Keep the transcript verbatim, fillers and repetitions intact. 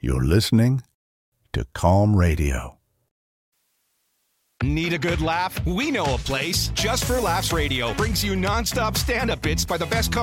You're listening to Calm Radio. Need a good laugh? We know a place. Just for Laughs Radio brings you nonstop stand-up bits by the best